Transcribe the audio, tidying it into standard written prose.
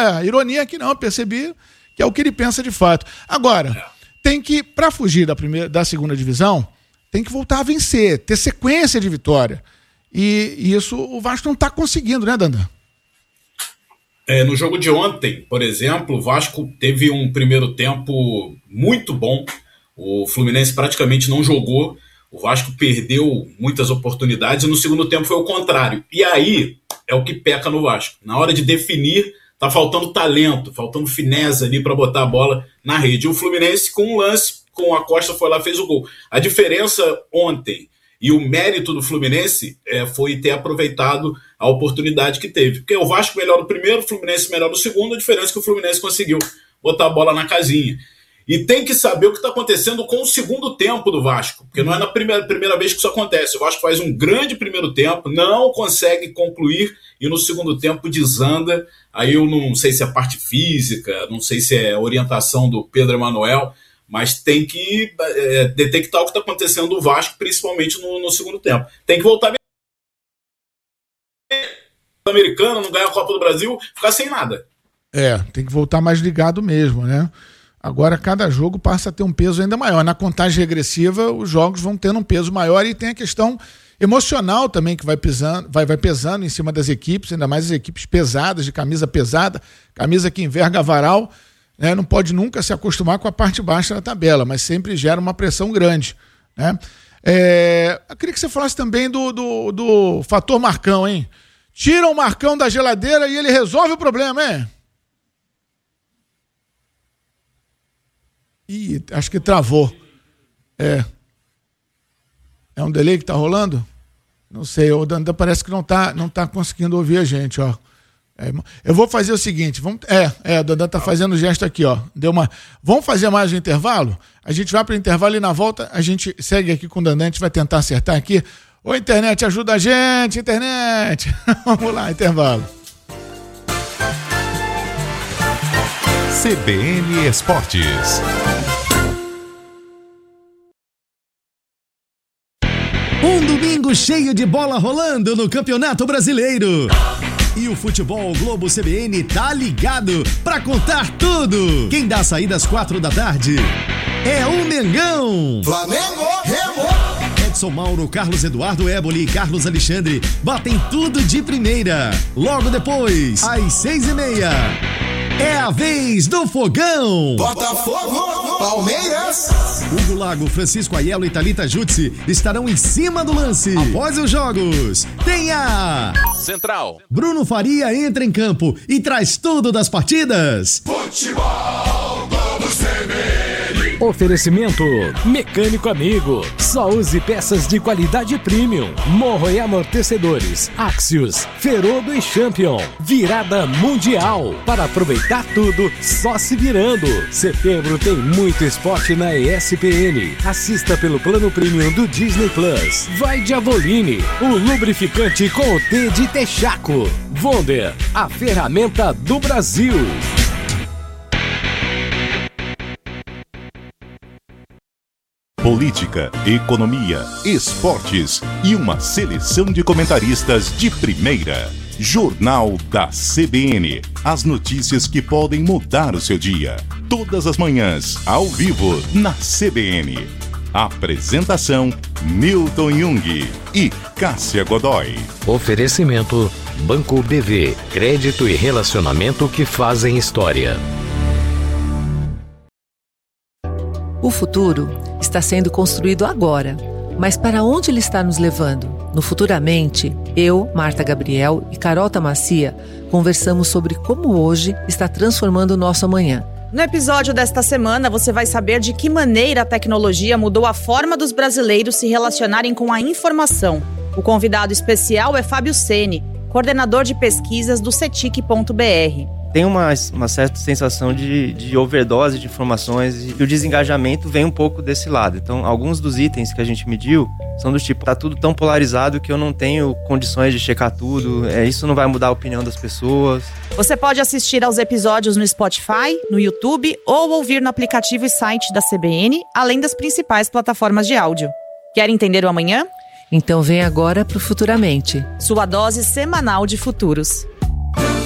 ironia aqui não, percebi que é o que ele pensa de fato. Agora, tem que, para fugir da segunda divisão, tem que voltar a vencer, ter sequência de vitória. E isso o Vasco não está conseguindo, né, Dandan? No jogo de ontem, por exemplo, o Vasco teve um primeiro tempo muito bom. O Fluminense praticamente não jogou. O Vasco perdeu muitas oportunidades e no segundo tempo foi o contrário. E aí é o que peca no Vasco. Na hora de definir, tá faltando talento, faltando fineza ali para botar a bola na rede. E o Fluminense, com um lance, com a Costa foi lá e fez o gol. A diferença ontem e o mérito do Fluminense foi ter aproveitado a oportunidade que teve. Porque o Vasco melhor no primeiro, o Fluminense melhor no segundo, a diferença é que o Fluminense conseguiu botar a bola na casinha. E tem que saber o que está acontecendo com o segundo tempo do Vasco, porque não é na primeira vez que isso acontece. O Vasco faz um grande primeiro tempo, não consegue concluir e no segundo tempo desanda. Aí eu não sei se é parte física, não sei se é orientação do Pedro Emanuel, mas tem que detectar o que está acontecendo no Vasco, principalmente no segundo tempo. Tem que voltar americano, não ganhar a Copa do Brasil, ficar sem nada. Tem que voltar mais ligado mesmo, né? Agora cada jogo passa a ter um peso ainda maior. Na contagem regressiva, os jogos vão tendo um peso maior e tem a questão emocional também que vai pesando em cima das equipes, ainda mais as equipes pesadas, de camisa pesada, camisa que enverga varal, né? Não pode nunca se acostumar com a parte baixa da tabela, mas sempre gera uma pressão grande, né? Eu queria que você falasse também do fator Marcão, hein? Tira o Marcão da geladeira e ele resolve o problema, hein? Ih, acho que travou. É um delay que tá rolando? Não sei, o Dandan parece que não tá conseguindo ouvir a gente, ó. Eu vou fazer o seguinte, o Dandan tá fazendo o gesto aqui, ó. Vamos fazer mais um intervalo? A gente vai para o intervalo e na volta a gente segue aqui com o Dandan, a gente vai tentar acertar aqui. Ô, internet, ajuda a gente, internet. Vamos lá, intervalo. CBN Esportes. Um domingo cheio de bola rolando no Campeonato Brasileiro. E o Futebol Globo CBN tá ligado pra contar tudo. Quem dá a saída às 4 da tarde é o Mengão. Flamengo, Remo. Edson Mauro, Carlos Eduardo Éboli e Carlos Alexandre batem tudo de primeira. Logo depois, às 6:30. É a vez do Fogão. Botafogo, Palmeiras. Hugo Lago, Francisco Aiello e Thalita Jutsi estarão em cima do lance. Após os jogos, tem a Central. Bruno Faria entra em campo e traz tudo das partidas. Futebol Globo CBN. Oferecimento Mecânico Amigo. Só use peças de qualidade premium. Morro e amortecedores. Axios, Ferodo e Champion. Virada mundial. Para aproveitar tudo, só se virando. Setembro tem muito esporte na ESPN. Assista pelo plano premium do Disney Plus. Vai de Avoline, o lubrificante com o T de Texaco. Wonder, a ferramenta do Brasil. Política, economia, esportes e uma seleção de comentaristas de primeira. Jornal da CBN. As notícias que podem mudar o seu dia. Todas as manhãs, ao vivo, na CBN. Apresentação: Milton Jung e Cássia Godoy. Oferecimento Banco BV. Crédito e relacionamento que fazem história. O futuro está sendo construído agora, mas para onde ele está nos levando? No Futuramente, eu, Marta Gabriel e Carol Tamacia conversamos sobre como hoje está transformando o nosso amanhã. No episódio desta semana, você vai saber de que maneira a tecnologia mudou a forma dos brasileiros se relacionarem com a informação. O convidado especial é Fábio Ceni, coordenador de pesquisas do cetic.br. Tem uma certa sensação de overdose de informações e o desengajamento vem um pouco desse lado. Então, alguns dos itens que a gente mediu são do tipo, tá tudo tão polarizado que eu não tenho condições de checar tudo, isso não vai mudar a opinião das pessoas. Você pode assistir aos episódios no Spotify, no YouTube ou ouvir no aplicativo e site da CBN, além das principais plataformas de áudio. Quer entender o amanhã? Então vem agora pro Futuramente. Sua dose semanal de futuros.